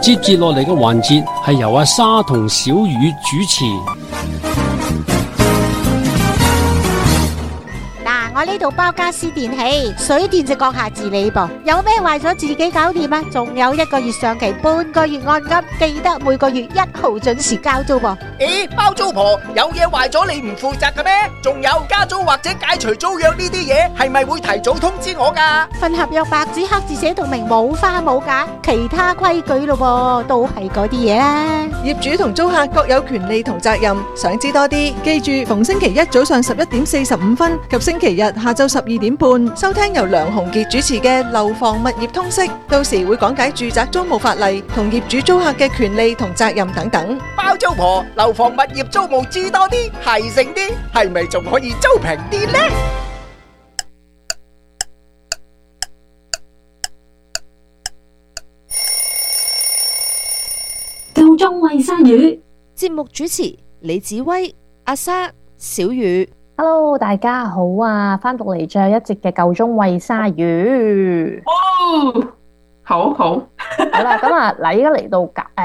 接住落嚟嘅環節係由阿沙同小雨主持。 我呢度包家私電器，水電就閣下自理噃。有咩壞咗自己搞掂啊？仲有1個月上期，半個月按金，記得每個月1號準時交租噃。 咦，包租婆，有嘢壞咗你唔負責嘅咩？仲有加租或者解除租約呢啲嘢，係咪會提早通知我噶？ 份合約白紙黑字寫到明，冇花冇假，其他規矩咯，都係嗰啲嘢啦。 業主同租客各有權利同責任，想知多啲，記住逢星期一早上11:45及星期日下晝12點半，收聽由梁鴻傑主持嘅《樓房物業通識》，到時會講解住宅租務法例同業主租客嘅權利同責任等等。 包租婆，樓房物業租務知多啲，係剩啲，係咪仲可以租平啲呢？ 夠鐘餵鯊魚， 節目主持李子威、阿莎、小雨。 Hello， 大家好啊！翻到嚟最後一節嘅夠鐘餵鯊魚。 哦，好好。 好啦，咁啊嗱，依家嚟到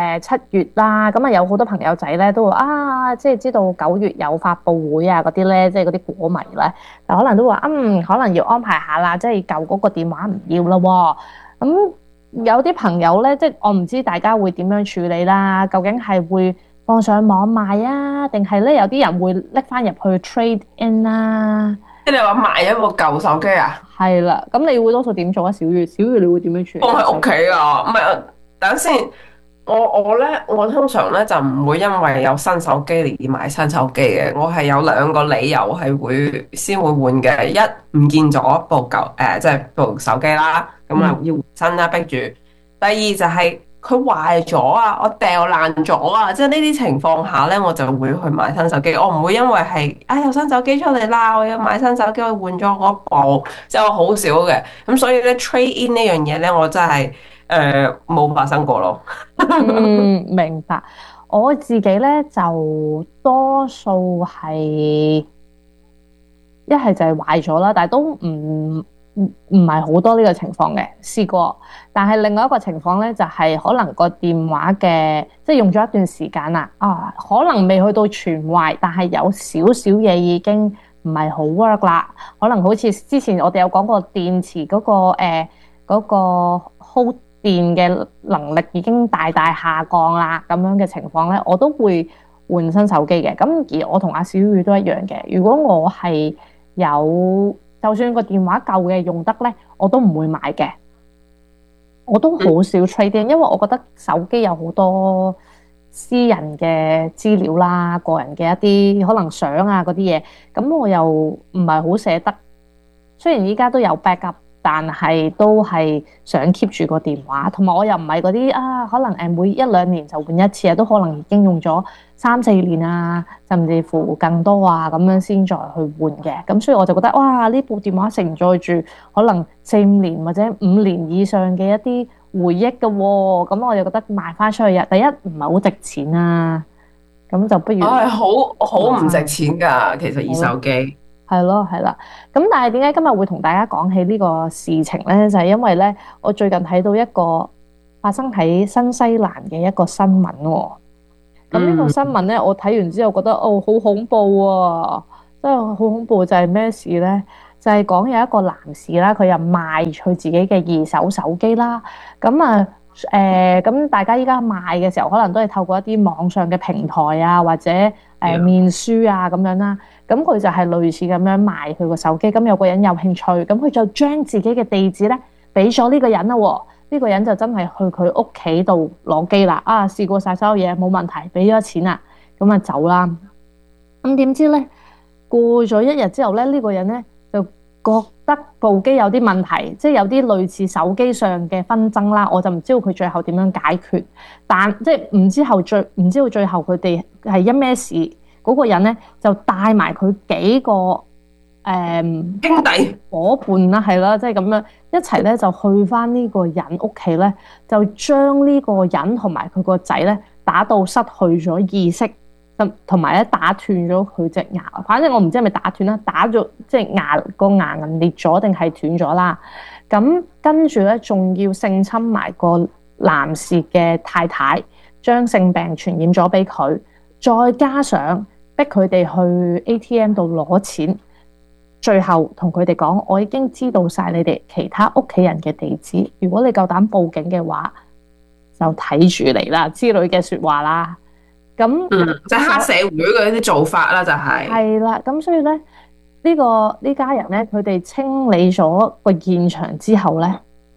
7月啦，咁啊有好多朋友仔咧都話啊，即係知道9月有發佈會啊嗰啲咧，即係嗰啲果迷咧，就可能都話可能要安排下啦，即係舊嗰個電話唔要啦。咁有啲朋友咧，即係我唔知大家會點樣處理啦，究竟係會放上網賣啊，定係咧有啲人會拎翻入去 trade in 啊？ 即係你話賣一部舊手機啊？ 係啦，咁你會多數點做啊？小月你會點樣處理？ 放喺屋企啊？唔係，等先。我通常咧就唔會因為有新手機而買新手機嘅。我係有2個理由係先會換嘅。一，唔見咗部舊即係部手機啦，咁啊要換新啦，逼住。第二就係佢壞咗啊，我掉爛咗啊，即係呢啲情況下咧，我就會去買新手機。我唔會因為係有新手機出嚟啦，我要買新手機，我換咗嗰部，即係我好少嘅。咁所以咧 trade in 呢樣嘢咧，我真係冇發生過咯。 明白。我自己咧就多數係一係就係壞咗啦，但係都唔係好多呢個情況嘅，試過。但係另外一個情況咧，就係可能個電話嘅即係用咗一段時間啦，可能未去到全壞，但係有少少嘢已經唔係好 work 啦。可能好似之前我哋有講過電池嗰個 hold 電嘅能力已經大大下降啦，咁樣嘅情況咧，我都會換新手機嘅。咁而我同阿小雨都一樣嘅。如果我係有就算個電話舊嘅用得咧，我都唔會買嘅。我都好少 trade in，因為我覺得手機有好多私人嘅資料啦，個人嘅一啲可能相啊嗰啲嘢，咁我又唔係好捨得。雖然依家都有 backup，但係都係想 keep 住個電話，同埋我又唔係嗰啲可能每1-2年就換一次啊，都可能已經用咗3-4年啊，甚至乎更多啊，咁樣先再去換嘅。咁所以我就覺得哇，呢部電話承載住可能4-5年或者5年以上嘅一啲回憶嘅喎，咁我就覺得賣翻出去第一唔係好值錢啊，咁就不如好唔值錢㗎，其實二手機。 係咯，係啦。咁但係點解今日會同大家講起呢個事情咧？就係因為咧，我最近睇到一個發生喺新西蘭嘅一個新聞喎。咁呢個新聞咧，我睇完之後覺得好恐怖喎，真係好恐怖。就係咩事咧？就係講有一個男士啦，佢又賣佢自己嘅二手手機啦。咁大家依家賣嘅時候，可能都係透過一啲網上嘅平台啊，或者面書啊咁樣啦。咁佢就係類似咁樣賣佢個手機。咁有個人有興趣，咁佢就將自己嘅地址咧俾咗呢個人啦。呢個人就真係去佢屋企度攞機啦。試過晒所有嘢冇問題，俾咗錢啦，咁啊走啦。咁點知咧過咗1日之後咧，呢個人咧就覺得部機有啲問題，即係有啲類似手機上嘅紛爭啦。我就唔知道佢最後點樣解決，但即係唔知道最後佢哋係因咩事。嗰個人咧就帶埋佢幾個兄弟夥伴啦，係啦，即係咁樣一齊咧就去翻呢個人屋企咧，就將呢個人同埋佢個仔咧打到失去咗意識，同埋咧打斷咗佢隻牙。反正我唔知係咪打斷啦，打咗即係牙齦裂咗定係斷咗啦。咁跟住咧仲要性侵埋個男士嘅太太將性病傳染咗俾佢，再加上逼佢哋去 ATM 度攞錢，最後同佢哋講：我已經知道晒你哋其他屋企人嘅地址，如果你夠膽報警嘅話，就睇住你啦之類嘅説話啦。咁即係黑社會嘅一啲做法啦，就係係啦。咁所以咧，呢家人咧，佢哋清理咗個現場之後咧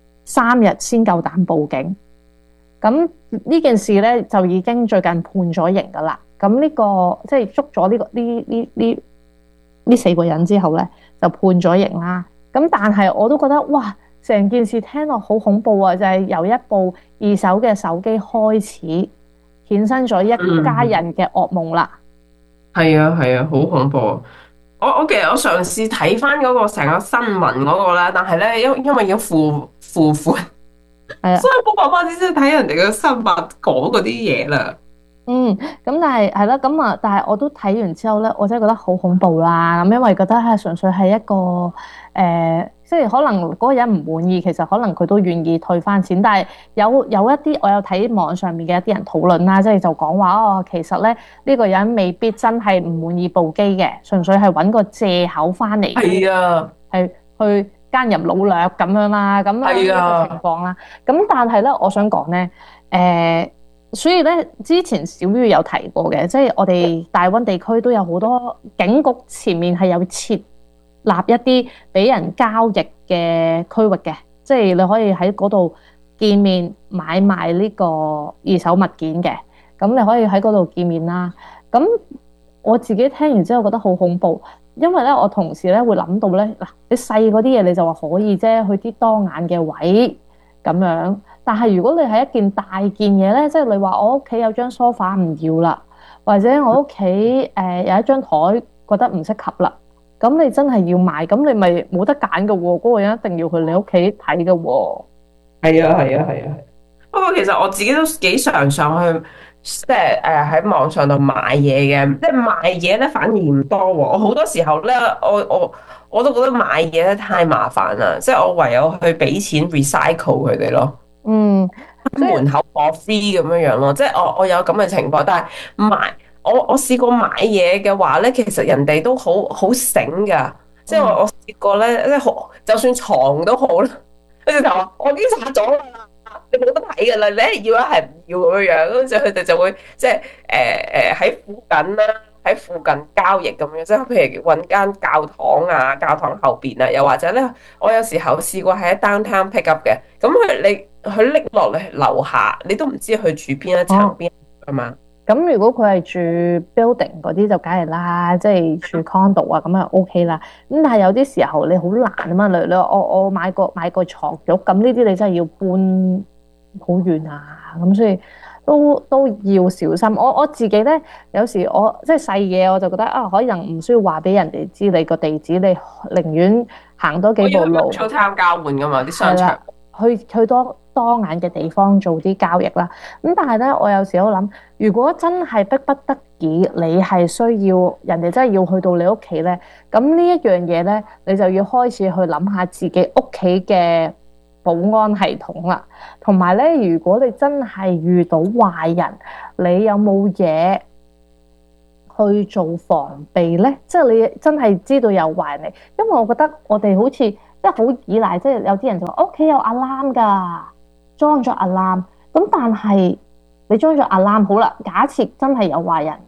，3日先夠膽報警。咁呢件事咧就已經最近判咗刑噶啦。咁呢個即係捉咗呢4個人之後咧，就判咗刑啦。咁但係我都覺得哇，成件事聽落好恐怖啊！就係由一部2手嘅手機開始，衍生咗一家人嘅噩夢啦。 係啊，好恐怖啊！我其實我嘗試睇翻嗰個成個新聞嗰個啦，但係咧因為要付款， 係啊， 所以冇辦法先睇人哋嘅新聞講嗰啲嘢啦。 咁但係係啦，咁啊，但係我都睇完之後咧，我真係覺得好恐怖啦。咁因為覺得係純粹係一個即係可能嗰個人唔滿意，其實可能佢都願意退翻錢。但係有一啲我有睇網上面嘅一啲人討論啦，即係就講話其實咧呢個人未必真係唔滿意部機嘅，純粹係揾個藉口翻嚟。 係啊， 係去奸淫擄掠咁樣啦，咁呢個情況啦。咁但係咧，我想講咧，所以咧，之前小雨有提過嘅，即係我哋大溫地區都有好多警局前面係有設立一啲俾人交易嘅區域嘅，即係你可以喺嗰度見面買賣呢個二手物件嘅，咁你可以喺嗰度見面啦。咁我自己聽完之後覺得好恐怖，因為咧我同時咧會諗到咧，嗱，你細嗰啲嘢你就話可以啫，去啲當眼嘅位咁樣。但係如果你係一件大件嘢咧，即係你話我屋企有張梳化唔要啦，或者我屋企有一張台覺得唔適合啦，咁你真係要賣，咁你咪冇得揀㗎喎，嗰個人一定要去你屋企睇㗎喎。 係啊。不過其實我自己都幾常上去，即係喺網上度買嘢嘅，即係賣嘢咧反而唔多喎。我好多時候咧，我都覺得買嘢咧太麻煩啦，即係我唯有去俾錢 recycle 佢哋咯。門口我 free 咁樣咯，即係我有咁嘅情況，但係我試過買嘢嘅話咧，其實人哋都好醒噶，即係我試過咧，即係就算床都好啦，跟住就話我已經拆咗啦，你冇得睇噶啦，你係要係唔要咁樣，跟住佢哋就會即係喺附近啦，喺附近交易咁樣，即係譬如揾間教堂啊，教堂後邊啊，又或者咧，我有時候試過喺 downtown pick up 嘅，咁佢拎落嚟樓下，你都唔知佢住邊一層邊啊嘛。 咁如果佢係住 building 嗰啲就梗係啦，即係住 condo 啊，咁啊 OK 啦。咁但係有啲時候你好難啊嘛，你話我買個床褥，咁呢啲你真係要搬好遠啊，咁所以都要小心。我自己咧，有時我即係細嘢，我就覺得可能唔需要話俾人哋知你個地址，你寧願行多幾步路。 出攤交換噶嘛，啲商場。 去多眼嘅地方做啲交易啦。咁但係咧，我有時都諗，如果真係逼不得已，你係需要人哋真係要去到你屋企咧，咁呢一樣嘢咧，你就要開始去諗下自己屋企嘅保安系統啦。同埋咧，如果你真係遇到壞人，你有冇嘢去做防備咧？即係你真係知道有壞人嚟，因為我覺得我哋好似即係好依賴，即係有啲人就話屋企有 alarm 㗎，裝咗 alarm。咁但係你裝咗 alarm 好啦，假設真係有壞人